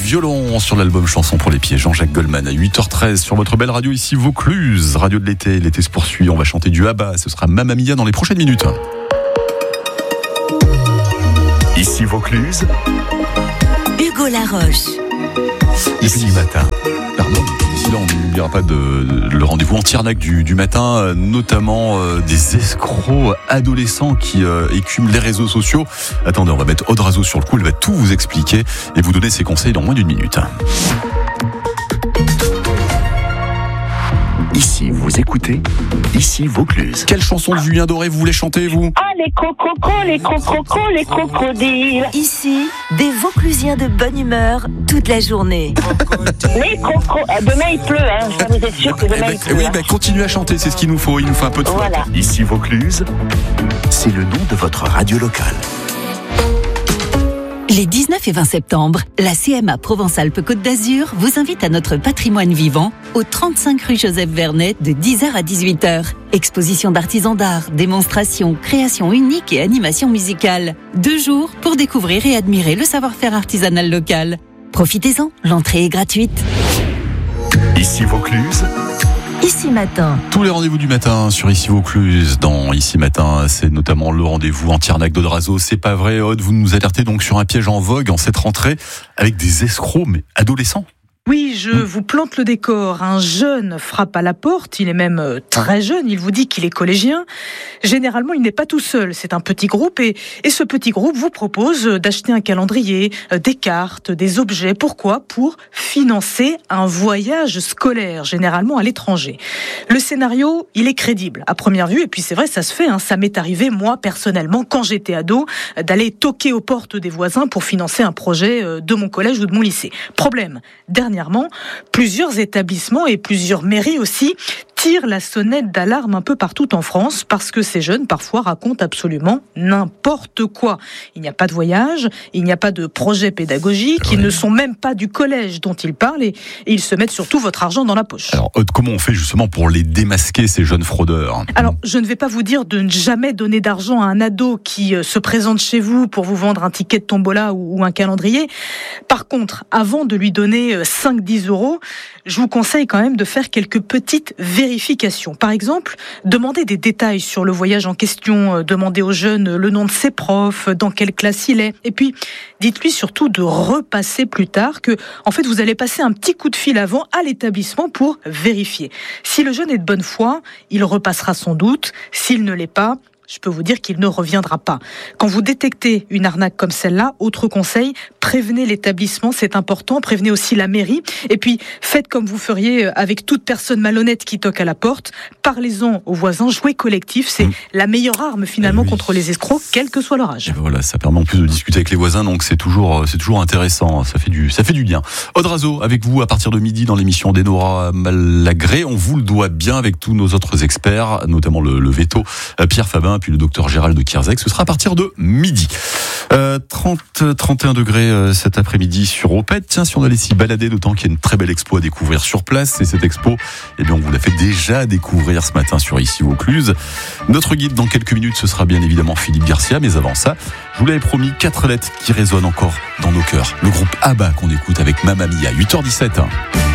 violon sur l'album Chanson pour les pieds, Jean-Jacques Goldman à 8h13 sur votre belle radio ici Vaucluse, radio de l'été. L'été se poursuit, on va chanter du ABBA, ce sera Mamma Mia dans les prochaines minutes. Ici Vaucluse, Hugo Laroche. Ici matin. Pardon. D'ici là, on n'oubliera pas le rendez-vous anti-arnaque du matin, notamment des escrocs adolescents qui écument les réseaux sociaux. Attendez, on va mettre Aude Razo sur le coup, elle va tout vous expliquer et vous donner ses conseils dans moins d'une minute. ici vous écoutez, ici Vaucluse. Quelle chanson de Julien Doré vous voulez chanter, vous ? Ah, les crococos, les crococos, les crocodiles. Ici, des Vauclusiens de bonne humeur toute la journée. Les crocos. Demain il pleut, hein. Je vous assure que demain il pleut. Oui, continuez à chanter, c'est ce qu'il nous faut. Il nous faut un peu de flotte. Voilà. Ici Vaucluse, c'est le nom de votre radio locale. Les 19 et 20 septembre, la CMA Provence-Alpes-Côte d'Azur vous invite à notre patrimoine vivant au 35 rue Joseph Vernet de 10h à 18h. Exposition d'artisans d'art, démonstrations, créations uniques et animations musicales. 2 jours pour découvrir et admirer le savoir-faire artisanal local. Profitez-en, l'entrée est gratuite. Ici Vaucluse, Ici matin. Tous les rendez-vous du matin sur Ici Vaucluse. Dans Ici Matin, c'est notamment le rendez-vous anti-arnaque d'Aude Razo. C'est pas vrai, Aude, vous nous alertez donc sur un piège en vogue en cette rentrée avec des escrocs, mais adolescents. Oui, je vous plante le décor. Un jeune frappe à la porte, il est même très jeune, il vous dit qu'il est collégien. Généralement, il n'est pas tout seul, c'est un petit groupe et ce petit groupe vous propose d'acheter un calendrier, des cartes, des objets. Pourquoi ? Pour financer un voyage scolaire, généralement à l'étranger. Le scénario, il est crédible à première vue et puis c'est vrai, ça se fait. Ça m'est arrivé, moi, personnellement, quand j'étais ado, d'aller toquer aux portes des voisins pour financer un projet de mon collège ou de mon lycée. Problème, dernièrement, plusieurs établissements et plusieurs mairies aussi tirent la sonnette d'alarme un peu partout en France parce que ces jeunes parfois racontent absolument n'importe quoi. Il n'y a pas de voyage, il n'y a pas de projet pédagogique, ils ne sont même pas du collège dont ils parlent et ils se mettent surtout votre argent dans la poche. Alors Aude, comment on fait justement pour les démasquer, ces jeunes fraudeurs ? Alors, je ne vais pas vous dire de ne jamais donner d'argent à un ado qui se présente chez vous pour vous vendre un ticket de tombola ou un calendrier. Par contre, avant de lui donner 5-10 euros, je vous conseille quand même de faire quelques petites vérifications. Par exemple, demandez des détails sur le voyage en question, demandez au jeune le nom de ses profs, dans quelle classe il est. Et puis, dites-lui surtout de repasser plus tard que, en fait, vous allez passer un petit coup de fil avant à l'établissement pour vérifier. Si le jeune est de bonne foi, il repassera sans doute. S'il ne l'est pas, je peux vous dire qu'il ne reviendra pas. Quand vous détectez une arnaque comme celle-là, autre conseil, prévenez l'établissement, c'est important, prévenez aussi la mairie, et puis faites comme vous feriez avec toute personne malhonnête qui toque à la porte, parlez-en aux voisins, jouez collectif, c'est la meilleure arme finalement contre les escrocs, quel que soit leur âge. Et voilà, ça permet en plus de discuter avec les voisins, donc c'est toujours intéressant, ça fait du bien. Aude Razo, avec vous à partir de midi dans l'émission d'Enora Malagré, on vous le doit bien avec tous nos autres experts, notamment le veto Pierre Fabin, puis le docteur Gérald de Kierzek. Ce sera à partir de midi. 31 degrés cet après-midi sur Opet. Tiens, si on allait s'y balader, d'autant qu'il y a une très belle expo à découvrir sur place. Et cette expo, on vous l'a fait déjà découvrir ce matin sur Ici Vaucluse. Notre guide dans quelques minutes, ce sera bien évidemment Philippe Garcia. Mais avant ça, je vous l'avais promis, 4 lettres qui résonnent encore dans nos cœurs. Le groupe ABBA qu'on écoute avec Mamma Mia, 8h17.